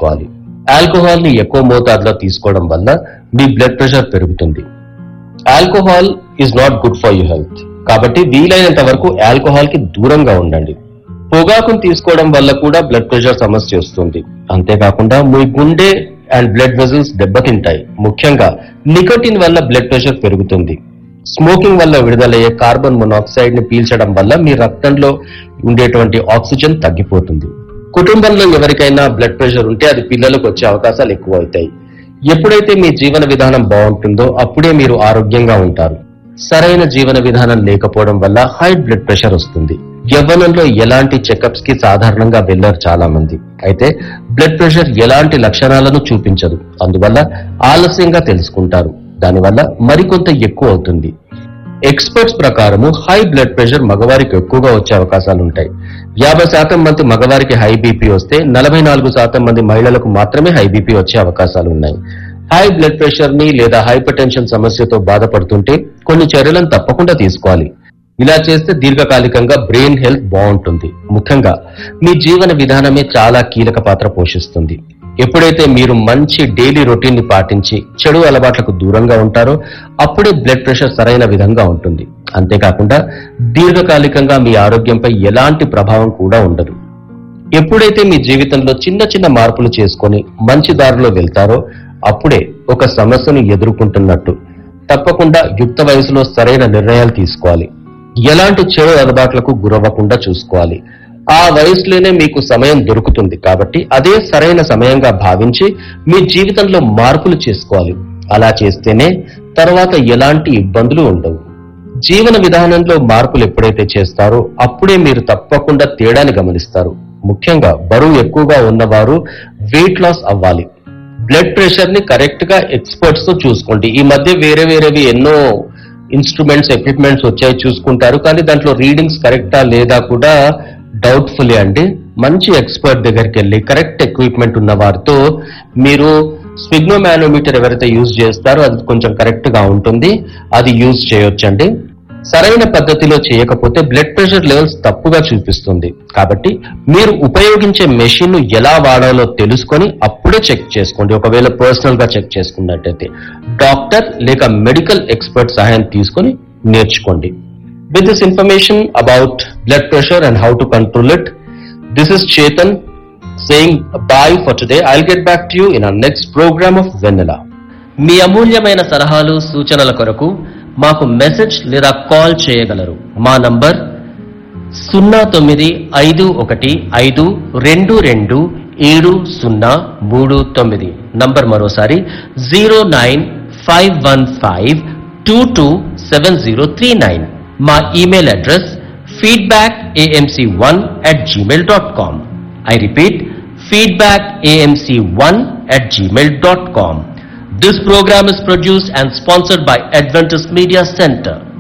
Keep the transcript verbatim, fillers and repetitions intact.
గుర్తుంచుకోవాలి. ఆల్కహాల్ ని ఎక్కువ మోతాదులో తీసుకోవడం వల్ల మీ బ్లడ్ ప్రెషర్ పెరుగుతుంది. Alcohol is not good for your health. కాబట్టి వీలైనంత వరకు ఆల్కహాల్ కి దూరంగా ఉండండి. పొగాకును తీసుకోవడం వల్ల కూడా బ్లడ్ ప్రెషర్ సమస్య వస్తుంది. అంతేకాకుండా మీ గుండె అండ్ బ్లడ్ వెజల్స్ దెబ్బతింటాయి. ముఖ్యంగా నికోటిన్ వల్ల బ్లడ్ ప్రెషర్ పెరుగుతుంది. స్మోకింగ్ వల్ల విడుదలయ్యే కార్బన్ మొనాక్సైడ్ ని పీల్చడం వల్ల మీ రక్తంలో ఉండేటువంటి ఆక్సిజన్ తగ్గిపోతుంది. కుటుంబంలో ఎవరికైనా బ్లడ్ ప్రెషర్ ఉంటే అది పిల్లలకు వచ్చే అవకాశాలు ఎక్కువ అవుతాయి. ఎప్పుడైతే మీ జీవన విధానం బాగుంటుందో అప్పుడే మీరు ఆరోగ్యంగా ఉంటారు. సరైన జీవన విధానం లేకపోవడం వల్ల హై బ్లడ్ ప్రెషర్ వస్తుంది. యవ్వనంలో ఎలాంటి చెకప్స్ కి సాధారణంగా వెళ్లరు చాలా మంది. అయితే బ్లడ్ ప్రెషర్ ఎలాంటి లక్షణాలను చూపించదు. అందువల్ల ఆలస్యంగా తెలుసుకుంటారు. దానివల్ల మరికొంత ఎక్కువ అవుతుంది. ఎక్స్పర్ట్స్ ప్రకారము హై బ్లడ్ ప్రెషర్ మగవారికి ఎక్కువగా వచ్చే అవకాశాలు ఉంటాయి. యాభై శాతం మంది మగవారికి హై బీపీ వస్తే నలభై నాలుగు శాతం మంది మహిళలకు మాత్రమే హై బీపీ వచ్చే అవకాశాలు ఉన్నాయి. హై బ్లడ్ ప్రెషర్ ని లేదా హైపర్ టెన్షన్ సమస్యతో బాధపడుతుంటే కొన్ని చర్యలను తప్పకుండా తీసుకోవాలి. ఇలా చేస్తే దీర్ఘకాలికంగా బ్రెయిన్ హెల్త్ బాగుంటుంది. ముఖ్యంగా మీ జీవన విధానమే చాలా కీలక పాత్ర పోషిస్తుంది. ఎప్పుడైతే మీరు మంచి డైలీ రొటీన్ ని పాటించి చెడు అలవాట్లకు దూరంగా ఉంటారో అప్పుడే బ్లడ్ ప్రెషర్ సరైన విధంగా ఉంటుంది. అంతేకాకుండా దీర్ఘకాలికంగా మీ ఆరోగ్యంపై ఎలాంటి ప్రభావం కూడా ఉండదు. ఎప్పుడైతే మీ జీవితంలో చిన్న చిన్న మార్పులు చేసుకొని మంచి దారిలో వెళ్తారో అప్పుడే ఒక సమస్యను ఎదుర్కొంటున్నట్టు. తప్పకుండా యుక్త వయసులో సరైన నిర్ణయాలు తీసుకోవాలి. ఎలాంటి చెడు అలవాట్లకు గురవ్వకుండా చూసుకోవాలి. ఆ వయసులోనే మీకు సమయం దొరుకుతుంది కాబట్టి అదే సరైన సమయంగా భావించి మీ జీవితంలో మార్పులు చేసుకోవాలి. అలా చేస్తేనే తర్వాత ఎలాంటి ఇబ్బందులు ఉండవు. జీవన విధానంలో మార్పులు ఎప్పుడైతే చేస్తారో అప్పుడే మీరు తప్పకుండా తేడాని గమనిస్తారు. ముఖ్యంగా బరువు ఎక్కువగా ఉన్నవారు వెయిట్ లాస్ అవ్వాలి. బ్లడ్ ప్రెషర్ ని కరెక్ట్ గా ఎక్స్పర్ట్స్ తో చూసుకోండి. ఈ మధ్య వేరే వేరేవి ఎన్నో ఇన్స్ట్రుమెంట్స్ ఎక్విప్మెంట్స్ వచ్చాయి చూసుకుంటారు, కానీ దాంట్లో రీడింగ్స్ కరెక్టా లేదా కూడా డౌట్ఫుల్ అండి. మంచి ఎక్స్పర్ట్ దగ్గరికి వెళ్ళి కరెక్ట్ ఎక్విప్మెంట్ ఉన్న వారితో మీరు స్పిగ్నోమానోమీటర్ ఎవరైతే యూజ్ చేస్తారో అది కొంచెం కరెక్ట్ గా ఉంటుంది, అది యూజ్ చేయొచ్చండి. సరైన పద్ధతిలో చేయకపోతే బ్లడ్ ప్రెషర్ లెవెల్స్ తప్పుగా చూపిస్తుంది. కాబట్టి మీరు ఉపయోగించే మెషిన్ ను ఎలా వాడాలో తెలుసుకొని అప్పుడే చెక్ చేసుకోండి. ఒకవేళ పర్సనల్ గా చెక్ చేసుకున్నట్టయితే డాక్టర్ లేక మెడికల్ ఎక్స్పర్ట్ సహాయం తీసుకొని నేర్చుకోండి. With this information about blood pressure and how to control it, this is Chetan saying bye for today. I'll get back to you in our next program of Vanilla. మీ అమూల్యమైన సలహాలు సూచనల కొరకు మాకు message లేదా call చేయగలరు. మా number సున్నా తొమ్మిది ఐదు ఒకటి ఐదు రెండు రెండు ఏడు సున్నా మూడు తొమ్మిది. నంబర్ మరోసారి zero nine five one five two two seven zero three nine. మా email address feedback a m c one at gmail dot com. I repeat, feedback a m c one at gmail dot com. This program is produced and sponsored by Adventist Media Center.